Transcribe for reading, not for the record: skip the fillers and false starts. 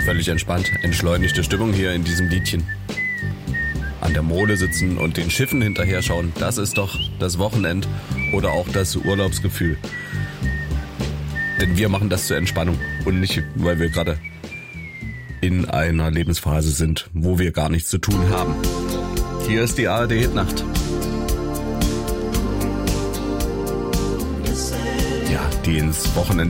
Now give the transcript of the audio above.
völlig entspannt, entschleunigte Stimmung hier in diesem Liedchen. An der Mole sitzen und den Schiffen hinterher schauen, das ist doch das Wochenend oder auch das Urlaubsgefühl. Denn wir machen das zur Entspannung und nicht, weil wir gerade in einer Lebensphase sind, wo wir gar nichts zu tun haben. Hier ist die ARD Hitnacht. Ja, die ins Wochenende